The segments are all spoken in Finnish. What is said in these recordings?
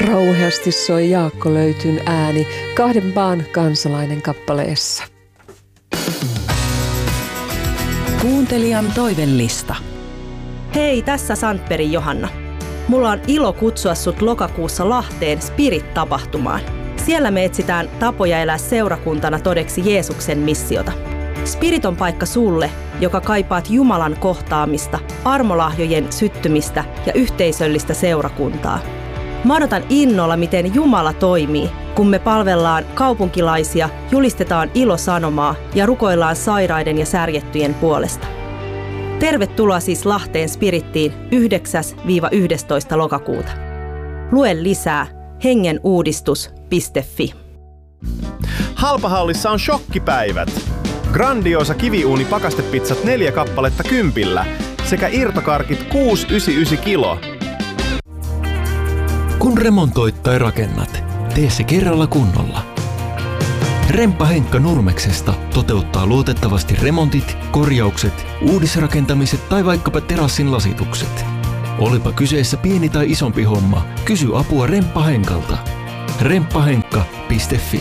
Rauheasti soi Jaakko Löytyn ääni Kahden maan kansalainen kappaleessa. Kuuntelijan toivellista. Hei, tässä Sandbergin Johanna. Mulla on ilo kutsua sut lokakuussa Lahteen Spirit-tapahtumaan. Siellä me etsitään tapoja elää seurakuntana todeksi Jeesuksen missiota. Spirit on paikka sulle, joka kaipaat Jumalan kohtaamista, armolahjojen syttymistä ja yhteisöllistä seurakuntaa. Mä odotan innolla, miten Jumala toimii, kun me palvellaan kaupunkilaisia, julistetaan ilosanomaa ja rukoillaan sairaiden ja särjettyjen puolesta. Tervetuloa siis Lahteen Spirittiin 9-11. lokakuuta. Lue lisää hengenuudistus.fi. Halpahallissa on shokkipäivät. Grandiosa kiviuuni pakastepizzat 4 kappaletta 10 sekä irtokarkit 6,99 kilo. Kun remontoit tai rakennat, tee se kerralla kunnolla. Remppa Henkka Nurmeksesta toteuttaa luotettavasti remontit, korjaukset, uudisrakentamiset tai vaikkapa terassin lasitukset. Olipa kyseessä pieni tai isompi homma, kysy apua Remppa Henkalta. remppahenkka.fi.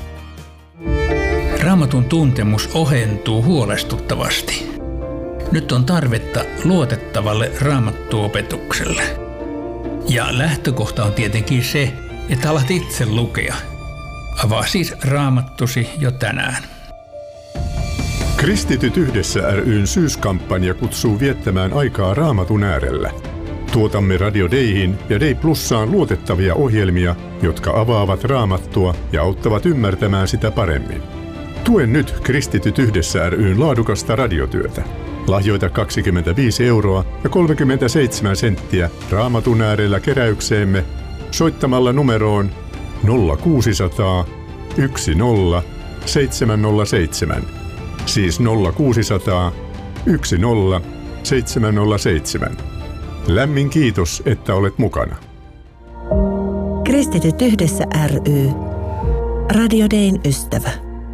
Raamatun tuntemus ohentuu huolestuttavasti. Nyt on tarvetta luotettavalle raamattuopetukselle. Ja lähtökohta on tietenkin se, että alat itse lukea. Avaa siis Raamattusi jo tänään. Kristityt yhdessä ry:n syyskampanja kutsuu viettämään aikaa Raamatun äärellä. Tuotamme Radio Dayhin ja Day Plussaan luotettavia ohjelmia, jotka avaavat Raamattua ja auttavat ymmärtämään sitä paremmin. Tue nyt Kristityt yhdessä ry:n laadukasta radiotyötä. Lahjoita 25 € ja 37 senttiä Raamatun äärellä keräykseemme soittamalla numeroon 0600 10 707. Siis 0600 10 707. Lämmin kiitos, että olet mukana. Kristityt yhdessä ry. Radio Dayn ystävä.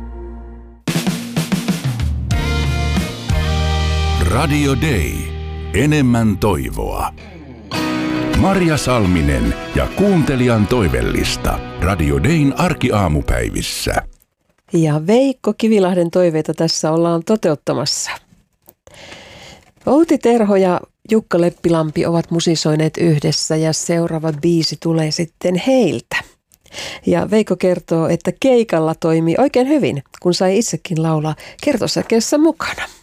Radio Day. Enemmän toivoa. Marja Salminen ja kuuntelijan toivellista Radio Dayn arkiaamupäivissä. Ja Veikko Kivilahden toiveita tässä ollaan toteuttamassa. Outi Terho ja Jukka Leppilampi ovat musisoineet yhdessä ja seuraava biisi tulee sitten heiltä. Ja Veikko kertoo, että keikalla toimi oikein hyvin, kun sai itsekin laulaa kertosäkeessä mukana.